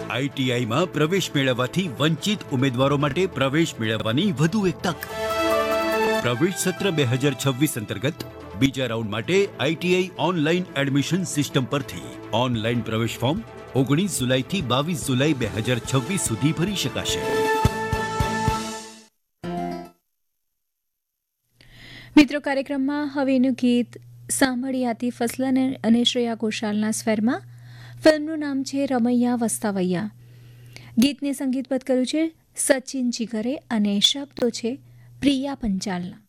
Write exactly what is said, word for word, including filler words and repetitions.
આઈટીઆઈમાં પ્રવેશ મેળવવાથી વંચિત ઉમેદવારો માટે પ્રવેશ મેળવવાની વધુ એક તક. પ્રવેશ સત્ર બે હજાર છવ્વીસ અંતર્ગત બીજા રાઉન્ડ માટે આઈટીઆઈ ઓનલાઈન એડમિશન સિસ્ટમ પરથી ઓનલાઈન પ્રવેશ ફોર્મ ઓગણીસ જુલાઈથી બાવીસ જુલાઈ બે હજાર છવ્વીસ સુધી ભરી શકાશે. મિત્રો, કાર્યક્રમમાં હવેનું ગીત સાંભળી આતિફ અસલમ અને શ્રેયા ઘોષાલના સ્વરમાં. ફિલ્મનું નામ છે રમૈયા વસ્તાવૈયા. ગીતને સંગીતબદ્ધ કર્યું છે સચિન જીગરે અને શબ્દો છે પ્રિયા પંચાલના.